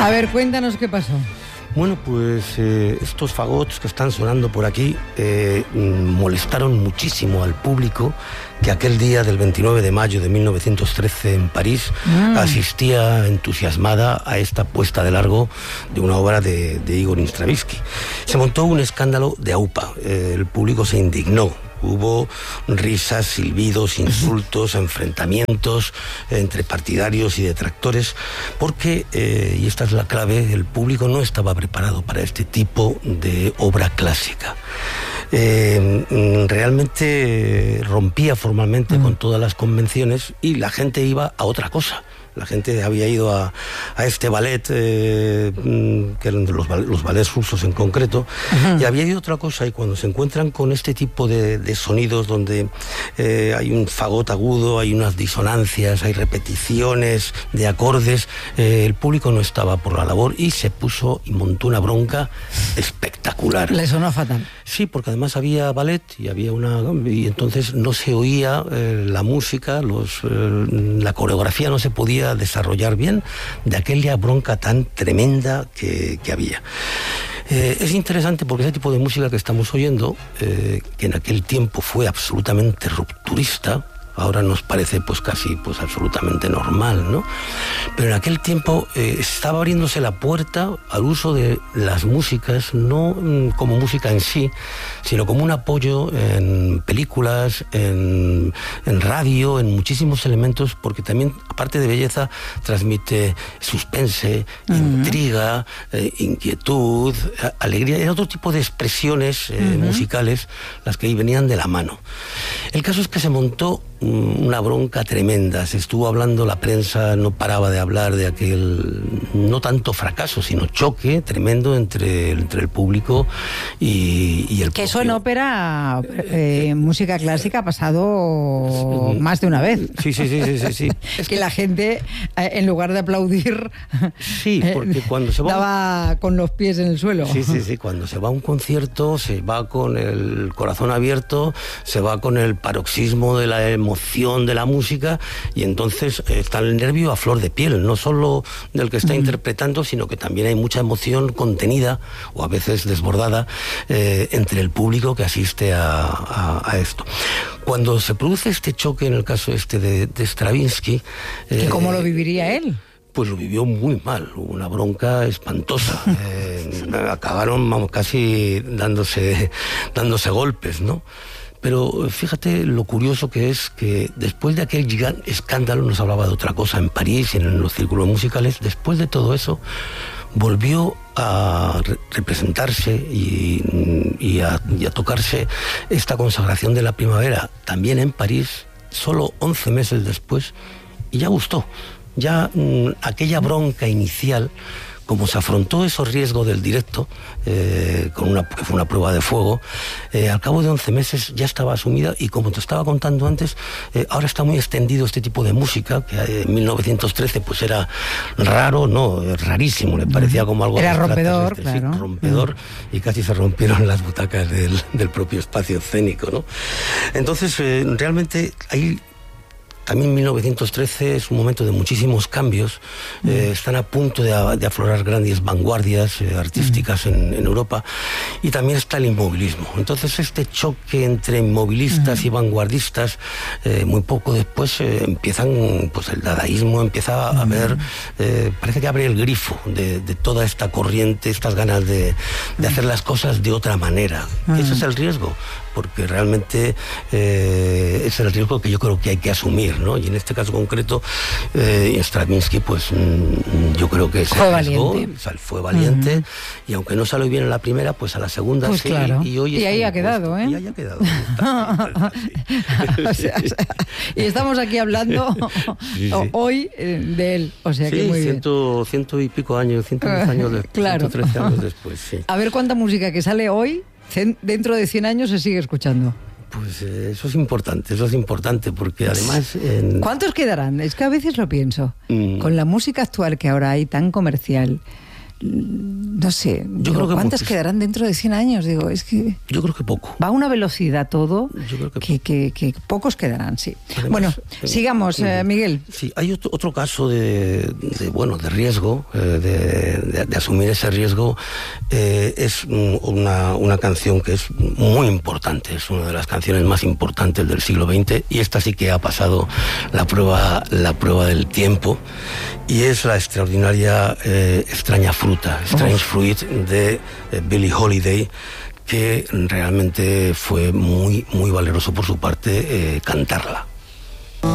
A ver, cuéntanos qué pasó. Bueno, pues estos fagots que están sonando por aquí molestaron muchísimo al público que aquel día del 29 de mayo de 1913 en París asistía entusiasmada a esta puesta de largo de una obra de Igor Stravinsky. Se montó un escándalo de aupa, el público se indignó. Hubo risas, silbidos, insultos, enfrentamientos entre partidarios y detractores, porque, y esta es la clave, el público no estaba preparado para este tipo de obra clásica. Realmente rompía formalmente con todas las convenciones y la gente iba a otra cosa. La gente había ido a este ballet, que eran de los ballets rusos en concreto, y había ido a otra cosa, y cuando se encuentran con este tipo de sonidos donde hay un fagot agudo, hay unas disonancias, hay repeticiones de acordes, el público no estaba por la labor y se puso y montó una bronca espectacular. Le sonó fatal. Sí, porque además había ballet y y entonces no se oía la música, la coreografía no se podía desarrollar bien de aquella bronca tan tremenda que había. Es interesante porque ese tipo de música que estamos oyendo, que en aquel tiempo fue absolutamente rupturista, ahora nos parece pues casi pues absolutamente normal, ¿no? Pero en aquel tiempo estaba abriéndose la puerta al uso de las músicas, no como música en sí, sino como un apoyo en películas, en radio, en muchísimos elementos, porque también, aparte de belleza, transmite suspense, intriga, inquietud, alegría. Era otro tipo de expresiones musicales las que ahí venían de la mano. El caso es que se montó una bronca tremenda, se estuvo hablando, la prensa no paraba de hablar de aquel, no tanto fracaso, sino choque tremendo entre el público y el que propio. Eso en ópera, música clásica ha pasado más de una vez. Sí. Es que la gente, en lugar de aplaudir, sí, porque cuando se va estaba con los pies en el suelo. Sí, cuando se va a un concierto se va con el corazón abierto, se va con el paroxismo de la emoción de la música, y entonces está el nervio a flor de piel, no solo del que está interpretando, sino que también hay mucha emoción contenida o a veces desbordada entre el público que asiste a esto. Cuando se produce este choque, en el caso de Stravinsky, ¿cómo lo viviría él? Pues lo vivió muy mal, una bronca espantosa. Acabaron casi dándose golpes, ¿no? Pero fíjate lo curioso que es que después de aquel gran escándalo, nos hablaba de otra cosa en París y en los círculos musicales, después de todo eso volvió a representarse y a tocarse esta consagración de la primavera también en París, solo 11 meses después, y ya gustó. Ya aquella bronca inicial, como se afrontó esos riesgos del directo, que fue una prueba de fuego, al cabo de 11 meses ya estaba asumida, y como te estaba contando antes, ahora está muy extendido este tipo de música, que en 1913 pues era raro, no, rarísimo, le parecía como algo... Era rompedor, claro. Sí, rompedor, y casi se rompieron las butacas del propio espacio escénico, ¿no? Entonces, realmente ahí... También 1913 es un momento de muchísimos cambios. Están a punto de aflorar grandes vanguardias artísticas en Europa, y también está el inmovilismo. Entonces este choque entre inmovilistas y vanguardistas, muy poco después empiezan, pues el dadaísmo empieza a ver, parece que abre el grifo de toda esta corriente, estas ganas de hacer las cosas de otra manera. Ese es el riesgo, porque realmente es el riesgo que yo creo que hay que asumir, ¿no? Y en este caso concreto, Stravinsky, pues yo creo que fue valiente, y aunque no salió bien en la primera, pues a la segunda pues sí, claro. Y hoy ahí ha quedado, Y ahí ha quedado. Y estamos aquí hablando hoy de él, o sea que muy bien. Ciento y pico años, 110 años después, claro. 113 años después, sí. A ver cuánta música que sale hoy, dentro de 100 años se sigue escuchando. Pues eso es importante, porque además... ¿Cuántos quedarán? Es que a veces lo pienso. Con la música actual que ahora hay, tan comercial, no sé, yo creo que ¿cuántas quedarán dentro de 100 años? Digo, es que... Yo creo que poco. Va a una velocidad todo, yo creo que pocos quedarán, sí. Además, bueno, sigamos, Miguel. Sí, hay otro caso de riesgo, de asumir ese riesgo. Es una canción que es muy importante, es una de las canciones más importantes del siglo XX, y esta sí que ha pasado la prueba del tiempo, y es la extraordinaria Extraña Fruta, Strange Fruit, de Billie Holiday, que realmente fue muy, muy valeroso por su parte cantarla.